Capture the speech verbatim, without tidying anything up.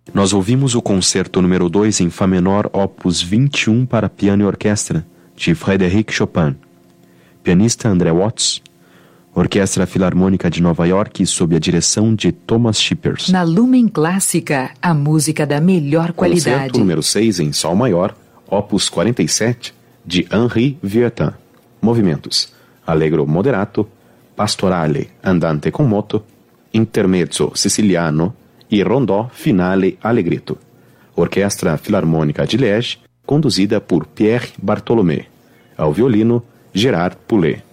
Nós ouvimos o concerto número dois em Fá menor, opus vinte e um para piano e orquestra, de Frédéric Chopin. Pianista André Watts. Orquestra Filarmônica de Nova York, sob a direção de Thomas Shippers. Na Lumen Clássica, a música da melhor qualidade. Concerto número seis em Sol maior, opus quarenta e sete, de Henri Vieuxtemps. Movimentos: Allegro moderato, Pastorale andante con moto, Intermezzo siciliano e Rondó finale allegretto. Orquestra Filarmônica de Liège, conduzida por Pierre Bartholomé. Ao violino, Gerard Poulet.